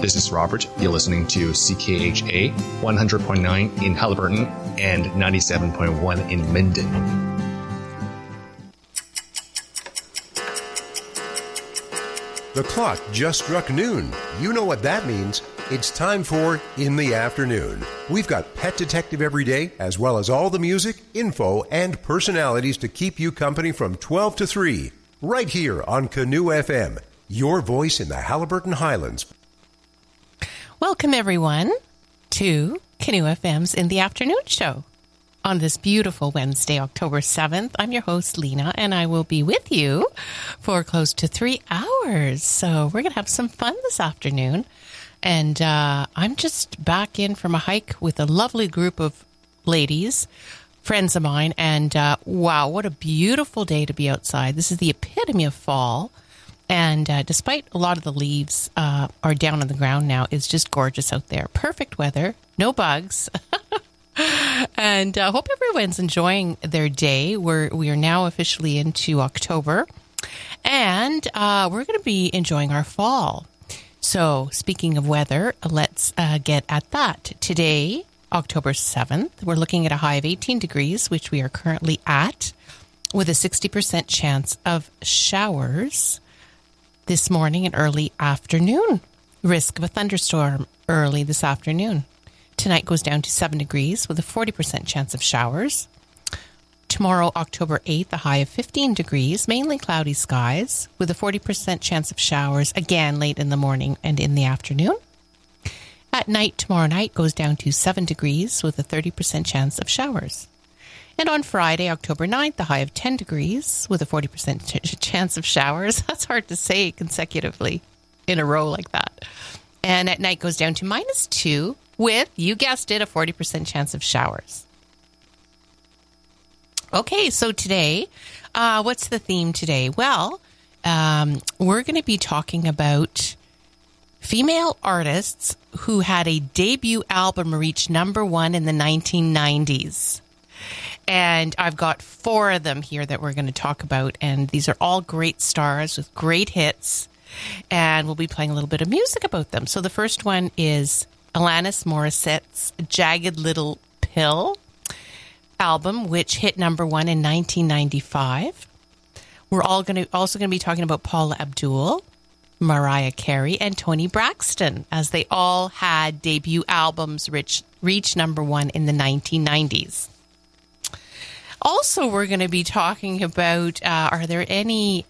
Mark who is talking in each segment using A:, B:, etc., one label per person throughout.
A: This is Robert. You're listening to CKHA 100.9 in Haliburton and 97.1 in Minden.
B: The clock just struck noon. You know what that means. It's time for In the Afternoon. We've got Pet Detective every day, as well as all the music, info, and personalities to keep you company from 12 to 3. Right here on Canoe FM, your voice in the Haliburton Highlands.
C: Welcome, everyone, to Canoe FM's In the Afternoon show. On this beautiful Wednesday, October 7th, I'm your host, Lena, and I will be with you for close to 3 hours. So we're going to have some fun this afternoon. And I'm just back in from a hike with a lovely group of ladies, friends of mine. And wow, what a beautiful day to be outside. This is the epitome of fall. And despite a lot of the leaves are down on the ground now, it's just gorgeous out there. Perfect weather, no bugs. And I hope everyone's enjoying their day. We are now officially into October, and we're going to be enjoying our fall. So speaking of weather, let's get at that. Today, October 7th, we're looking at a high of 18 degrees, which we are currently at, with a 60% chance of showers this morning and early afternoon. Risk of a thunderstorm early this afternoon. Tonight goes down to 7 degrees with a 40% chance of showers. Tomorrow, October 8th, a high of 15 degrees, mainly cloudy skies with a 40% chance of showers, again late in the morning and in the afternoon. At night, tomorrow night, goes down to 7 degrees with a 30% chance of showers. And on Friday, October 9th, a high of 10 degrees with a 40% chance of showers. That's hard to say consecutively in a row like that. And at night goes down to -2 with, you guessed it, a 40% chance of showers. Okay, so today, what's the theme today? Well, we're going to be talking about female artists who had a debut album reach #1 in the 1990s. And I've got 4 of them here that we're going to talk about. And these are all great stars with great hits. And we'll be playing a little bit of music about them. So the first one is Alanis Morissette's Jagged Little Pill album, which hit #1 in 1995. We're also going to be talking about Paula Abdul, Mariah Carey, and Toni Braxton, as they all had debut albums reach #1 in the 1990s. Also, we're going to be talking about, are there any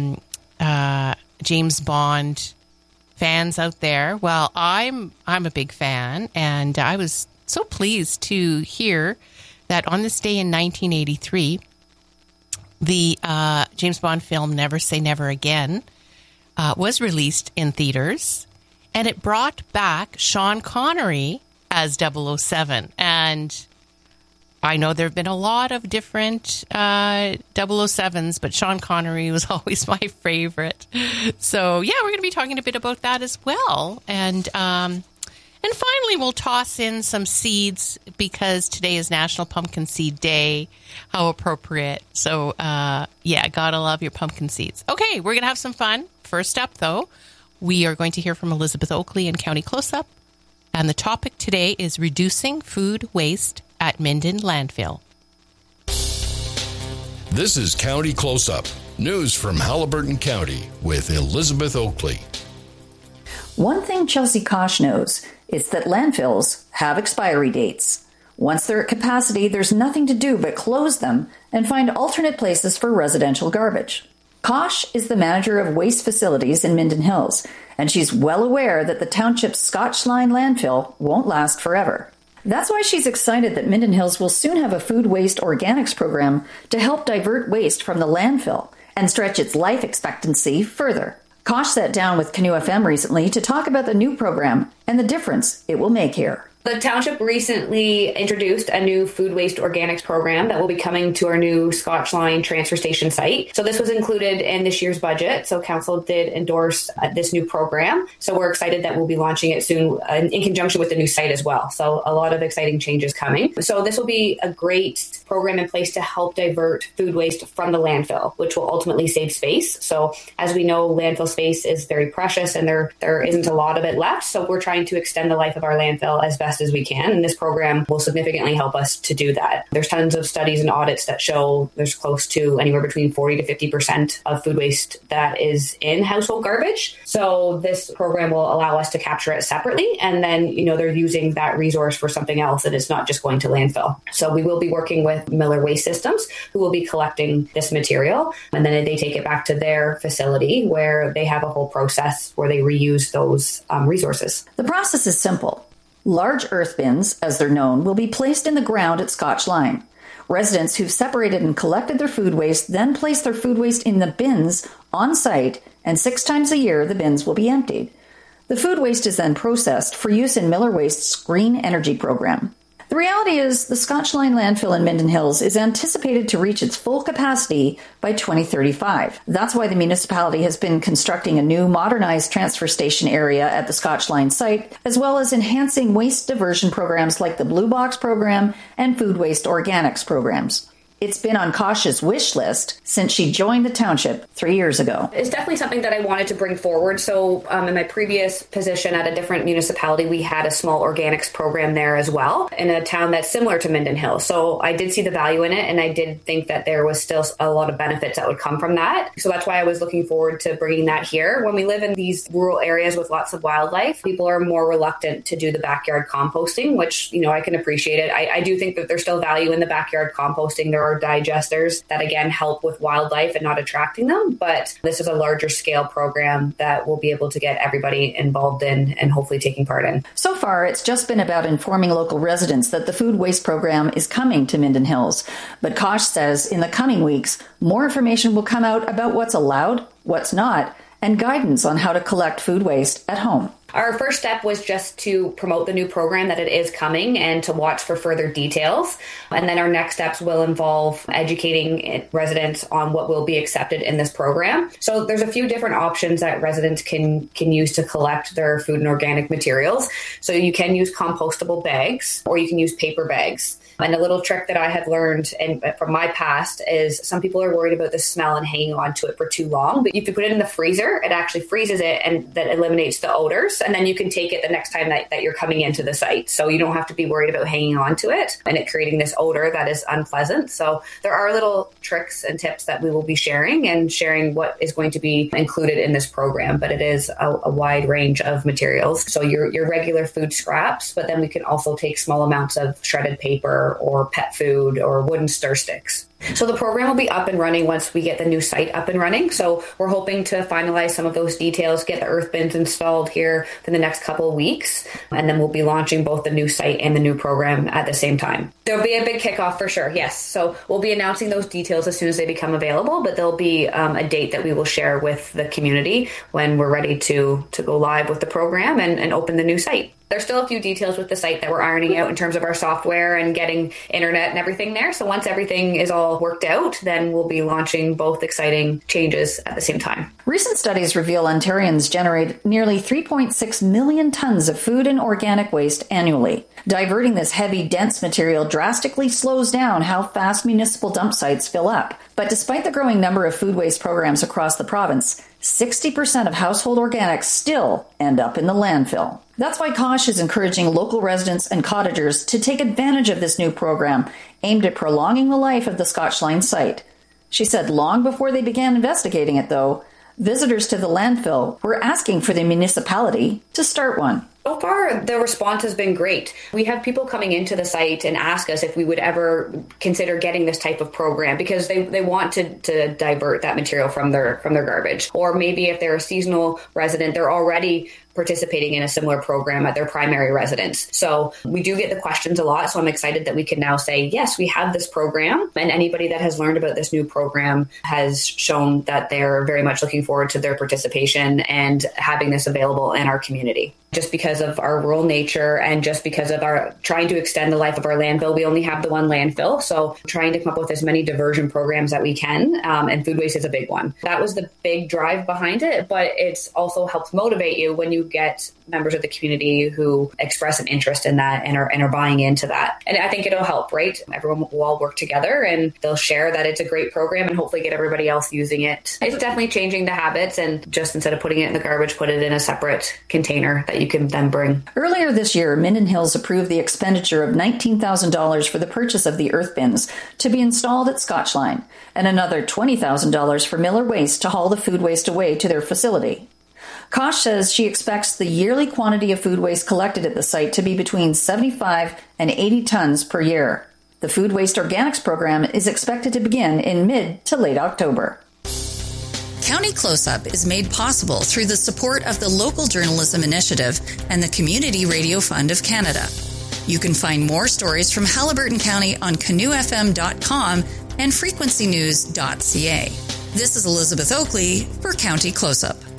C: James Bond fans out there? Well, I'm a big fan, and I was so pleased to hear that on this day in 1983, the James Bond film Never Say Never Again was released in theaters, and it brought back Sean Connery as 007. And I know there have been a lot of different 007s, but Sean Connery was always my favorite. So, yeah, we're going to be talking a bit about that as well. And finally, we'll toss in some seeds because today is National Pumpkin Seed Day. How appropriate. So, yeah, gotta love your pumpkin seeds. Okay, we're going to have some fun. First up, though, we are going to hear from Elizabeth Oakley in County Close-Up. And the topic today is reducing food waste at Minden Landfill.
D: This is County Close-Up, news from Haliburton County with Elizabeth Oakley.
E: One thing Chelsea Kosh knows is that landfills have expiry dates. Once they're at capacity, there's nothing to do but close them and find alternate places for residential garbage. Kosh is the manager of waste facilities in Minden Hills, and she's well aware that the township's Scotch Line landfill won't last forever. That's why she's excited that Minden Hills will soon have a food waste organics program to help divert waste from the landfill and stretch its life expectancy further. Kosh sat down with Canoe FM recently to talk about the new program and the difference it will make here.
F: The township recently introduced a new food waste organics program that will be coming to our new Scotch Line transfer station site. So this was included in this year's budget. So council did endorse this new program. So we're excited that we'll be launching it soon in conjunction with the new site as well. So a lot of exciting changes coming. So this will be a great program in place to help divert food waste from the landfill, which will ultimately save space. So as we know, landfill space is very precious and there isn't a lot of it left. So we're trying to extend the life of our landfill as best as we can. And this program will significantly help us to do that. There's tons of studies and audits that show there's close to anywhere between 40 to 50% of food waste that is in household garbage. So this program will allow us to capture it separately. And then, they're using that resource for something else and it's not just going to landfill. So we will be working with Miller Waste Systems, who will be collecting this material. And then they take it back to their facility where they have a whole process where they reuse those resources.
E: The process is simple. Large earth bins, as they're known, will be placed in the ground at Scotch Line. Residents who've separated and collected their food waste then place their food waste in the bins on site, and 6 times a year the bins will be emptied. The food waste is then processed for use in Miller Waste's green energy program. The reality is the Scotch Line landfill in Minden Hills is anticipated to reach its full capacity by 2035. That's why the municipality has been constructing a new modernized transfer station area at the Scotch Line site, as well as enhancing waste diversion programs like the Blue Box program and food waste organics programs. It's been on Kosh's wish list since she joined the township 3 years ago.
F: It's definitely something that I wanted to bring forward. So in my previous position at a different municipality, we had a small organics program there as well in a town that's similar to Minden Hills. So I did see the value in it, and I did think that there was still a lot of benefits that would come from that. So that's why I was looking forward to bringing that here. When we live in these rural areas with lots of wildlife, people are more reluctant to do the backyard composting, which, I can appreciate it. I do think that there's still value in the backyard composting. There are digesters that, again, help with wildlife and not attracting them. But this is a larger scale program that we'll be able to get everybody involved in and hopefully taking part in.
E: So far, it's just been about informing local residents that the food waste program is coming to Minden Hills. But Kosh says in the coming weeks, more information will come out about what's allowed, what's not, and guidance on how to collect food waste at home.
F: Our first step was just to promote the new program, that it is coming, and to watch for further details. And then our next steps will involve educating residents on what will be accepted in this program. So there's a few different options that residents can use to collect their food and organic materials. So you can use compostable bags, or you can use paper bags. And a little trick that I had learned from my past is some people are worried about the smell and hanging on to it for too long. But if you put it in the freezer, it actually freezes it, and that eliminates the odors. And then you can take it the next time that you're coming into the site. So you don't have to be worried about hanging on to it and it creating this odor that is unpleasant. So there are little tricks and tips that we will be sharing what is going to be included in this program. But it is a wide range of materials. So your regular food scraps, but then we can also take small amounts of shredded paper or pet food or wooden stir sticks. So the program will be up and running once we get the new site up and running. So we're hoping to finalize some of those details, get the earth bins installed here for the next couple of weeks, and then we'll be launching both the new site and the new program at the same time. There'll be a big kickoff for sure, yes. So we'll be announcing those details as soon as they become available, but there'll be a date that we will share with the community when we're ready to go live with the program and open the new site. There's still a few details with the site that we're ironing out in terms of our software and getting internet and everything there. So once everything is all worked out, then we'll be launching both exciting changes at the same time.
E: Recent studies reveal Ontarians generate nearly 3.6 million tons of food and organic waste annually. Diverting this heavy, dense material drastically slows down how fast municipal dump sites fill up. But despite the growing number of food waste programs across the province, 60% of household organics still end up in the landfill. That's why Kosh is encouraging local residents and cottagers to take advantage of this new program aimed at prolonging the life of the Scotch Line site. She said long before they began investigating it, though, visitors to the landfill were asking for the municipality to start one.
F: So far, the response has been great. We have people coming into the site and ask us if we would ever consider getting this type of program because they want to divert that material from their garbage. Or maybe if they're a seasonal resident, they're already participating in a similar program at their primary residence. So we do get the questions a lot. So I'm excited that we can now say, yes, we have this program. And anybody that has learned about this new program has shown that they're very much looking forward to their participation and having this available in our community. just because of our rural nature and just because of our trying to extend the life of our landfill. We only have the one landfill, so trying to come up with as many diversion programs that we can, and food waste is a big one. That was the big drive behind it, but it's also helps motivate you when you get members of the community who express an interest in that and are buying into that. And I think it'll help, right? Everyone will all work together and they'll share that it's a great program and hopefully get everybody else using it. It's definitely changing the habits, and just instead of putting it in the garbage, put it in a separate container that you can then bring.
E: Earlier this year, Minden Hills approved the expenditure of $19,000 for the purchase of the earth bins to be installed at Scotchline, and another $20,000 for Miller Waste to haul the food waste away to their facility. Kosh says she expects the yearly quantity of food waste collected at the site to be between 75 and 80 tons per year. The Food Waste Organics program is expected to begin in mid to late October.
G: County Close-Up is made possible through the support of the Local Journalism Initiative and the Community Radio Fund of Canada. You can find more stories from Haliburton County on canoefm.com and frequencynews.ca. This is Elizabeth Oakley for County Close-Up.